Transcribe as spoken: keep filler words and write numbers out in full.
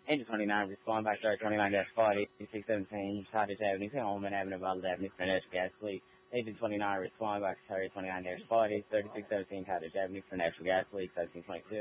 Engine twenty-nine, respond by start twenty-nine dash forty, six seventeen, Cottage Avenue, Holman Avenue, Violet Avenue, for natural gas leak. Agent twenty-nine, respond by start twenty-nine dash forty, thirty-six seventeen, Cottage Avenue, for natural gas leak, seventeen twenty-two.